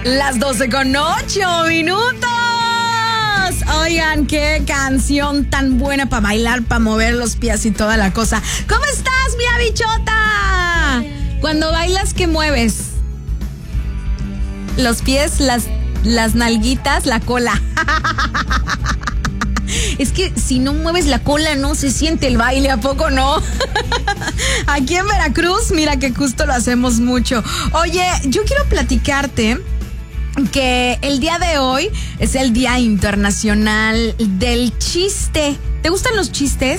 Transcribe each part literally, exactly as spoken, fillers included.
Las doce con ocho minutos. Oigan, qué canción tan buena para bailar, para mover los pies y toda la cosa. ¿Cómo estás, mi bichota? Cuando bailas, ¿qué mueves? Los pies, las, las nalguitas, la cola. Es que si no mueves la cola no se siente el baile, ¿a poco no? Aquí en Veracruz, mira que justo lo hacemos mucho. Oye, yo quiero platicarte que el día de hoy es el Día Internacional del Chiste. ¿Te gustan los chistes?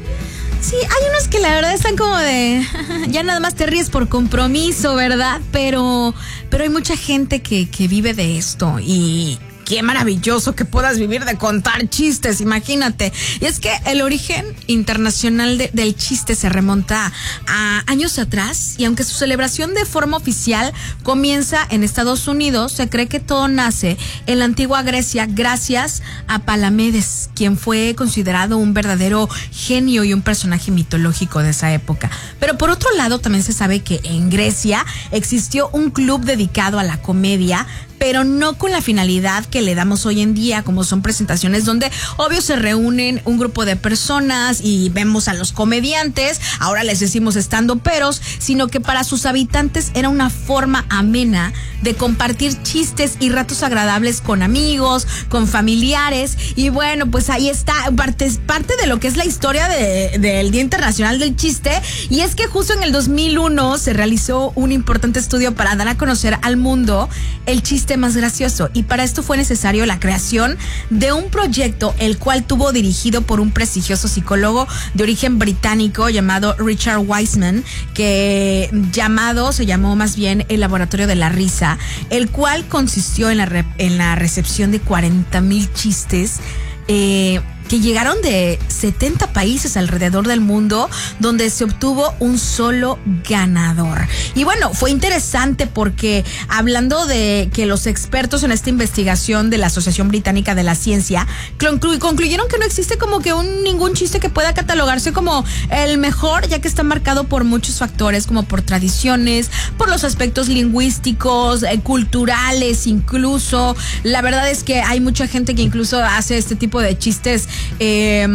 Sí, hay unos que la verdad están como de... ya nada más te ríes por compromiso, ¿verdad? Pero, pero hay mucha gente que, que vive de esto y... qué maravilloso que puedas vivir de contar chistes, imagínate. Y es que el origen internacional de, del chiste se remonta a años atrás, y aunque su celebración de forma oficial comienza en Estados Unidos, se cree que todo nace en la antigua Grecia gracias a Palamedes, quien fue considerado un verdadero genio y un personaje mitológico de esa época. Pero por otro lado, también se sabe que en Grecia existió un club dedicado a la comedia, pero no con la finalidad que le damos hoy en día, como son presentaciones donde obvio se reúnen un grupo de personas y vemos a los comediantes, ahora les decimos estandoperos, sino que para sus habitantes era una forma amena de compartir chistes y ratos agradables con amigos, con familiares. Y bueno, pues ahí está parte, parte de lo que es la historia de, del Día Internacional del Chiste. Y es que justo en el dos mil uno se realizó un importante estudio para dar a conocer al mundo el chiste más gracioso, y para esto fue necesario la creación de un proyecto, el cual tuvo dirigido por un prestigioso psicólogo de origen británico llamado Richard Wiseman, que llamado se llamó más bien el Laboratorio de la Risa, el cual consistió en la, re, en la recepción de cuarenta mil chistes eh, que llegaron de setenta países alrededor del mundo, donde se obtuvo un solo ganador. Y bueno, fue interesante porque hablando de que los expertos en esta investigación de la Asociación Británica de la Ciencia conclu- concluyeron que no existe como que un ningún chiste que pueda catalogarse como el mejor, ya que está marcado por muchos factores, como por tradiciones, por los aspectos lingüísticos, eh, culturales incluso. La verdad es que hay mucha gente que incluso hace este tipo de chistes Eh,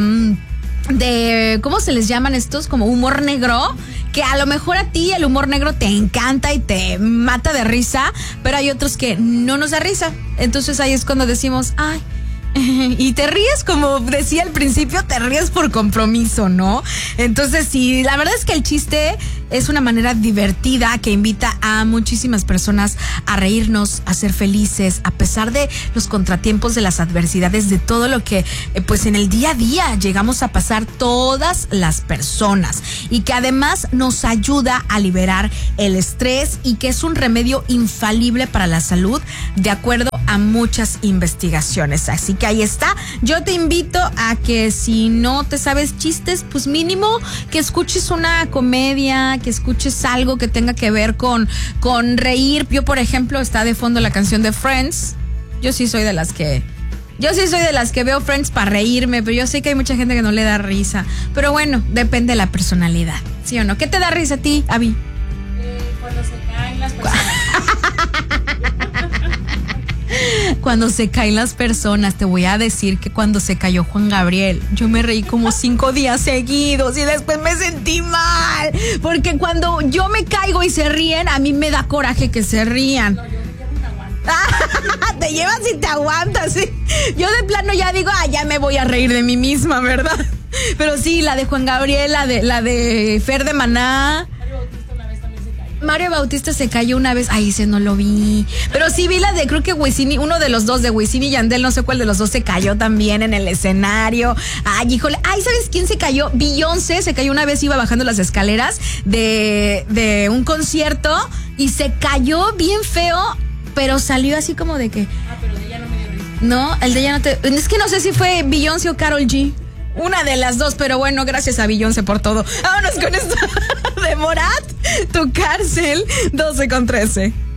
de, ¿cómo se les llaman estos? Como humor negro, que a lo mejor a ti el humor negro te encanta y te mata de risa, pero hay otros que no nos da risa. Entonces ahí es cuando decimos, ay, y te ríes, como decía al principio, te ríes por compromiso, ¿no? Entonces sí, la verdad es que el chiste es una manera divertida que invita a muchísimas personas a reírnos, a ser felices, a pesar de los contratiempos, de las adversidades, de todo lo que eh, pues en el día a día llegamos a pasar todas las personas, y que además nos ayuda a liberar el estrés, y que es un remedio infalible para la salud, de acuerdo a muchas investigaciones. Así que ahí está. Yo te invito a que si no te sabes chistes, pues mínimo que escuches una comedia, que escuches algo que tenga que ver con, con reír. Yo, por ejemplo, está de fondo la canción de Friends. Yo sí soy de las que... Yo sí soy de las que veo Friends para reírme, pero yo sé que hay mucha gente que no le da risa. Pero bueno, depende de la personalidad, ¿sí o no? ¿Qué te da risa a ti, Abby? Eh, cuando se caen las personas. Cuando se caen las personas, te voy a decir que cuando se cayó Juan Gabriel, yo me reí como cinco días seguidos y después me sentí mal, porque cuando yo me caigo y se ríen, a mí me da coraje que se rían. No, yo me llevo un aguante. Te llevas y te aguantas, ¿sí? Yo de plano ya digo, ah, ya me voy a reír de mí misma, ¿verdad? Pero sí, la de Juan Gabriel, la de, la de Fer de Maná. Mario Bautista se cayó una vez. Ay, ese no lo vi. Pero sí vi la de, creo que Wisin y, uno de los dos, de Wisin y Yandel, no sé cuál de los dos se cayó también en el escenario. Ay, híjole. Ay, ¿sabes quién se cayó? Beyoncé se cayó una vez, iba bajando las escaleras de, de un concierto y se cayó bien feo, pero salió así como de que... Ah, pero de ella no me dio risa. No, el de ella no te... Es que no sé si fue Beyoncé o Karol G. Una de las dos, pero bueno, gracias a Beyoncé por todo. Vámonos con esto de Morat, Tu Cárcel, doce con trece.